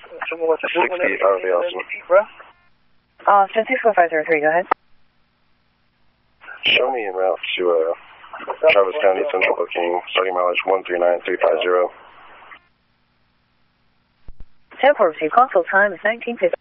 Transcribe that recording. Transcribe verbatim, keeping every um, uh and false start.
sixty, that would be awesome. Uh, San Francisco five zero three, go ahead. Show me en route to uh, Travis County Central booking, starting mileage one three nine three five zero. ten four received, console time is nineteen fifty.